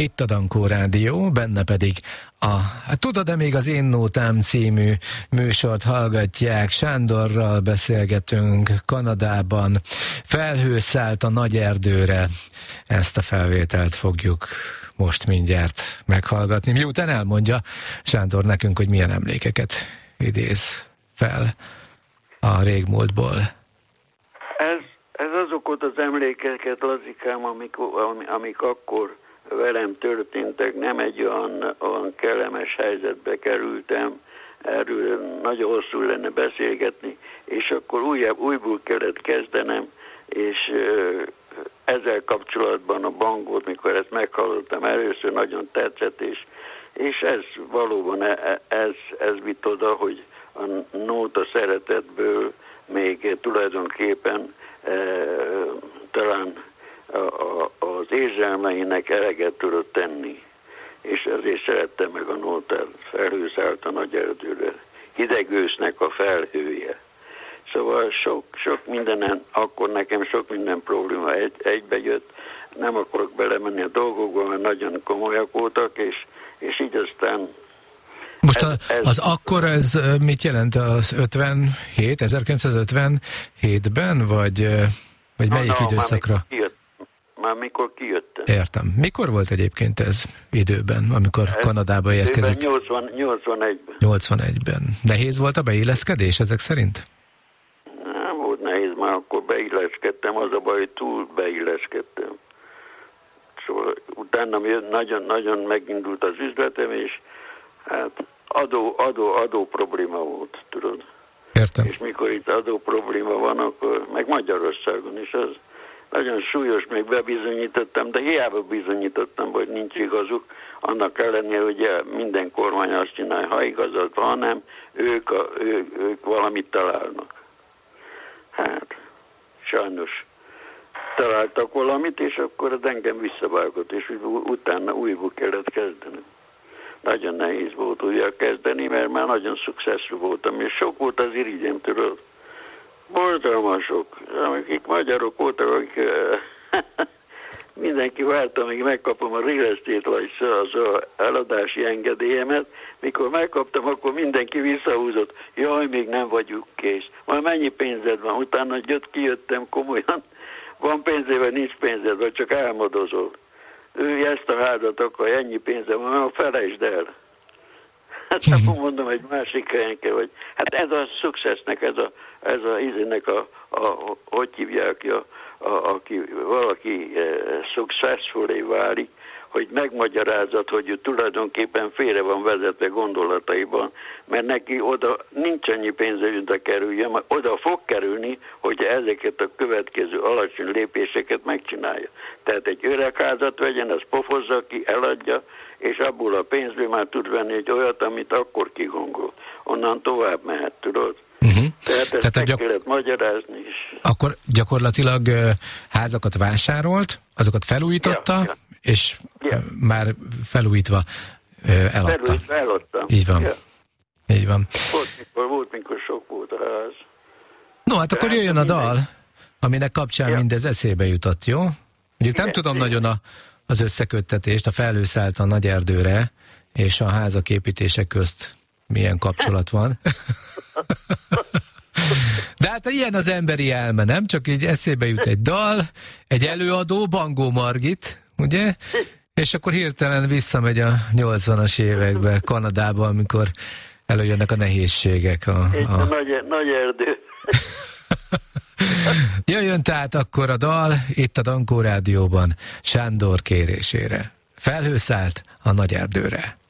Itt a Dankó Rádió, benne pedig Tudod-e még az Én Nótám című műsort hallgatják. Sándorral beszélgetünk Kanadában. Felhő szállt a nagy erdőre. Ezt a felvételt fogjuk most mindjárt meghallgatni. Miután elmondja Sándor nekünk, hogy milyen emlékeket idéz fel a régmúltból. Ez azokat az emlékeket, Lazikám, amik akkor velem történtek, nem egy olyan kellemes helyzetbe kerültem, erről nagyon hosszú lenne beszélgetni, és akkor újból kellett kezdenem, és ezzel kapcsolatban a bankot, mikor ezt meghallottam először, nagyon tetszett, és ez valóban ez vitt oda, hogy a nóta szeretetből még tulajdonképpen talán az érzelmeinek eleget tudott tenni, és ezért szerettem meg a nótát. Felhő szállt a nagy erdőre, hideg ősznek a felhője. Szóval sok mindenen, akkor nekem sok minden probléma egybejött, nem akarok belemenni a dolgokba, mert nagyon komolyak voltak, és így aztán... Most az akkor ez mit jelent? Az 1957-ben, vagy melyik időszakra? Már mikor kijöttem. Értem. Mikor volt egyébként ez időben, amikor Kanadába érkezik? 81-ben. 81-ben. Nehéz volt a beilleszkedés ezek szerint? Nem volt nehéz, már akkor beilleszkedtem, az a baj, hogy túl beilleszkedtem. Szóval utána nagyon megindult az üzletem, és hát adó probléma volt, tudod. Értem. És mikor itt adó probléma van, akkor meg Magyarországon is az nagyon súlyos, még bebizonyítottam, de hiába bizonyítottam, hogy nincs igazuk, annak ellenére, hogy minden kormány azt csinálja, ha igazad van, hanem ők valamit találnak. Hát, sajnos találtak valamit, és akkor az engem visszavágott, és utána újból kellett kezdeni. Nagyon nehéz volt újra kezdeni, mert már nagyon successful voltam, és sok volt az irigyem, tudod. Borzalmasok, akik magyarok voltak, akik mindenki várta, amíg megkapom a real estate az eladási engedélyemet. Mikor megkaptam, akkor mindenki visszahúzott. Jaj, még nem vagyunk kész. Majd mennyi pénzed van? Utána kijöttem komolyan. Van pénzed, nincs pénzed, vagy csak álmodozol. Ő ezt a házat akarja, ennyi pénze van, felejtsd el. Hát akkor mondom, egy másik helyen kell, hogy hát ez a successnek, ez a ízének hogy hívják, aki valaki successfully válik, hogy megmagyarázat, hogy ő tulajdonképpen félre van vezetve gondolataiban, mert neki oda nincs annyi pénze, hogy oda kerüljön, mert oda fog kerülni, hogy ezeket a következő alacsony lépéseket megcsinálja. Tehát egy öreg házat vegyen, az pofozza ki, eladja, és abból a pénzből már tud venni egy olyat, amit akkor kigongol. Onnan tovább mehet, tudod? Tehát ezt meg kellett magyarázni is. Akkor gyakorlatilag házakat vásárolt, azokat felújította, és már felújítva eladta. Eladtam. Így van. Ja. Így van. Volt, mikor sok volt a ház. No, hát akkor jöjjön a dal, aminek kapcsán mindez eszébe jutott, jó? Mondjuk nem tudom nagyon az összeköttetést, a felhő szállt a nagy erdőre, és a házak építések közt milyen kapcsolat van. De hát ilyen az emberi elme, nem? Csak így eszébe jut egy dal, egy előadó, Bangó Margit, ugye? És akkor hirtelen visszamegy a 80-as évekbe Kanadába, amikor előjönnek a nehézségek. Itt a nagy erdő. Jöjjön tehát akkor a dal itt a Dankó Rádióban Sándor kérésére. Felhő szállt a nagy erdőre.